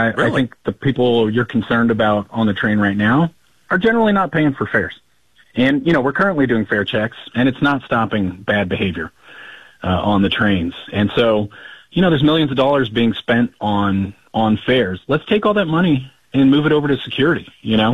I think the people you're concerned about on the train right now are generally not paying for fares. And, we're currently doing fare checks, and it's not stopping bad behavior on the trains. And so, there's millions of dollars being spent on fares. Let's take all that money and move it over to security,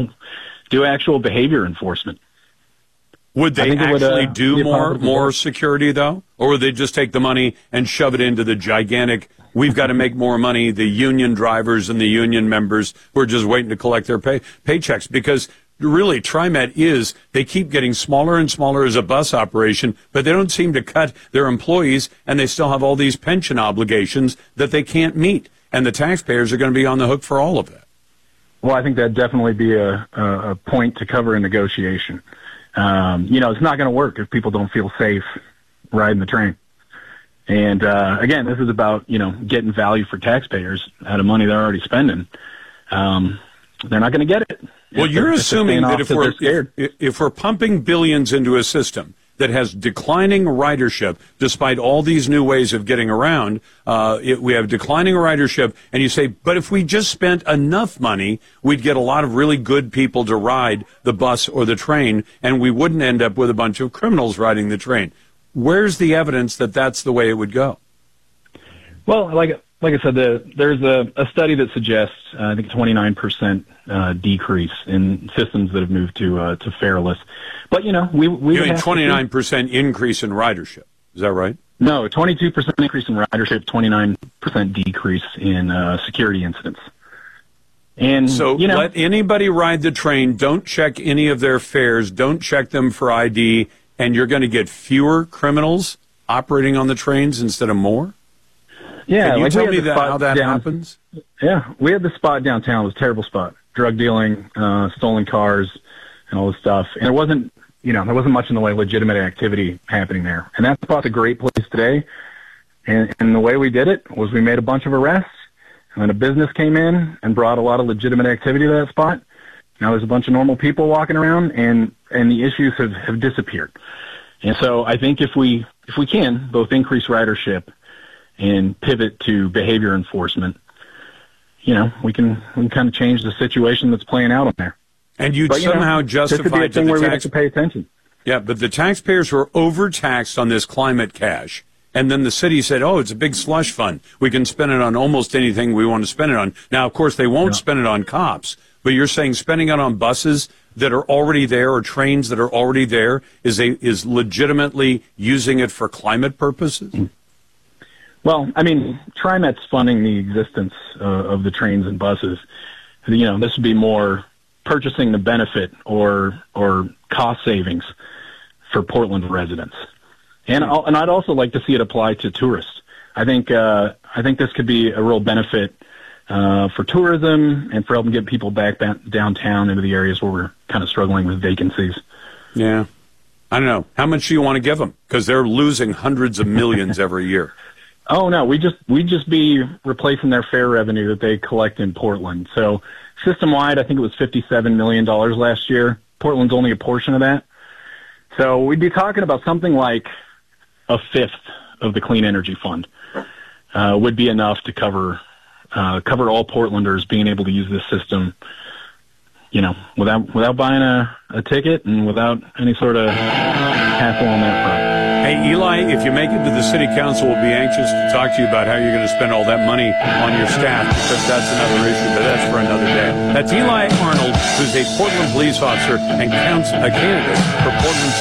do actual behavior enforcement. Would they actually do more security, though? Or would they just take the money and shove it into the gigantic, we've got to make more money, the union drivers and the union members who are just waiting to collect their paychecks? Because really, TriMet they keep getting smaller and smaller as a bus operation, but they don't seem to cut their employees, and they still have all these pension obligations that they can't meet. And the taxpayers are going to be on the hook for all of that. Well, I think that'd definitely be a point to cover in negotiation. It's not going to work if people don't feel safe riding the train. And, again, this is about, getting value for taxpayers out of money they're already spending. They're not going to get it. Well, you're assuming that if we're pumping billions into a system that has declining ridership, despite all these new ways of getting around, we have declining ridership, and you say, but if we just spent enough money, we'd get a lot of really good people to ride the bus or the train, and we wouldn't end up with a bunch of criminals riding the train. Where's the evidence that that's the way it would go? Well, like I said, there's a study that suggests, I think, 29% decrease in systems that have moved to fareless. But, we you mean 29% increase in ridership. Is that right? No, 22% increase in ridership, 29% decrease in security incidents. And so let anybody ride the train. Don't check any of their fares. Don't check them for ID. And you're going to get fewer criminals operating on the trains instead of more? Yeah. Can you tell me how that happens? Yeah. We had the spot downtown. It was a terrible spot. Drug dealing, stolen cars, and all this stuff. And there wasn't much in the way of legitimate activity happening there. And that spot's a great place today. And the way we did it was we made a bunch of arrests, and then a business came in and brought a lot of legitimate activity to that spot. Now there's a bunch of normal people walking around, and the issues have disappeared. And so I think if we can both increase ridership and pivot to behavior enforcement, we can kind of change the situation that's playing out on there. And you'd somehow justify this could be a thing where we have to pay attention. Yeah, but the taxpayers were overtaxed on this climate cash. And then the city said, it's a big slush fund. We can spend it on almost anything we want to spend it on. Now, of course, they won't spend it on cops. But you're saying spending it on buses that are already there or trains that are already there is legitimately using it for climate purposes? Well, I mean, TriMet's funding the existence of the trains and buses. This would be more purchasing the benefit or cost savings for Portland residents. And I'd also like to see it apply to tourists. I think this could be a real benefit for tourism and for helping get people back downtown into the areas where we're kind of struggling with vacancies. Yeah. I don't know. How much do you want to give them? Because they're losing hundreds of millions every year. Oh, no. We'd just be replacing their fare revenue that they collect in Portland. So system-wide, I think it was $57 million last year. Portland's only a portion of that. So we'd be talking about something like a fifth of the Clean Energy Fund would be enough to cover all Portlanders being able to use this system, without buying a ticket and without any sort of hassle on that front. Hey, Eli, if you make it to the city council, we'll be anxious to talk to you about how you're going to spend all that money on your staff, because that's another issue, but that's for another day. That's Eli Arnold, who's a Portland police officer and a candidate for Portland